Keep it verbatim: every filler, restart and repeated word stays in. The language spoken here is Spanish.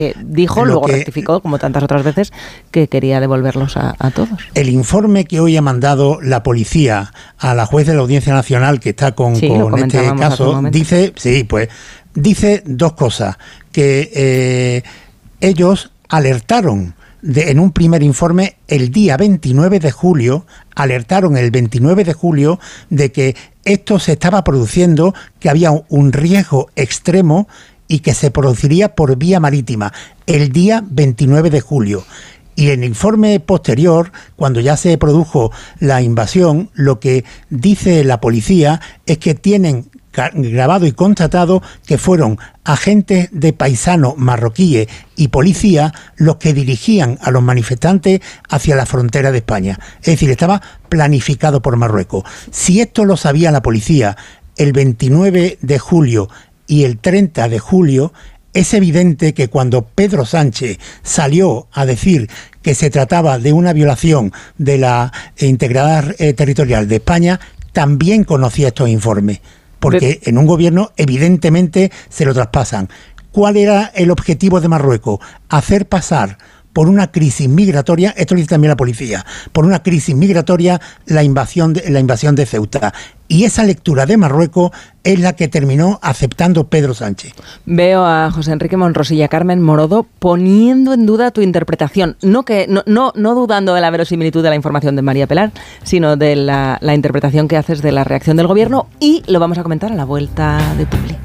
Eh, dijo, Lo luego que, rectificó, como tantas otras veces, que quería devolverlos a, a todos. El informe que hoy ha mandado la policía a la juez de la Audiencia Nacional, que está con, sí, con este caso, dice, sí, pues, dice dos cosas. Que eh, ellos alertaron de, en un primer informe el día veintinueve de julio, alertaron el veintinueve de julio de que esto se estaba produciendo, que había un riesgo extremo y que se produciría por vía marítima el día veintinueve de julio. Y en el informe posterior, cuando ya se produjo la invasión, lo que dice la policía es que tienen grabado y constatado que fueron agentes de paisanos marroquíes y policía los que dirigían a los manifestantes hacia la frontera de España. Es decir, estaba planificado por Marruecos. Si esto lo sabía la policía el veintinueve de julio y el treinta de julio, es evidente que cuando Pedro Sánchez salió a decir que se trataba de una violación de la integridad eh, territorial de España, también conocía estos informes, porque en un gobierno evidentemente se lo traspasan. ¿Cuál era el objetivo de Marruecos? Hacer pasar por una crisis migratoria, esto lo dice también la policía, por una crisis migratoria la invasión de, la invasión de Ceuta. Y esa lectura de Marruecos es la que terminó aceptando Pedro Sánchez. Veo a José Enrique Monros y a Carmen Morodo poniendo en duda tu interpretación. No, que, no, no, no dudando de la verosimilitud de la información de María Pelar, sino de la, la interpretación que haces de la reacción del gobierno. Y lo vamos a comentar a la vuelta de Publi.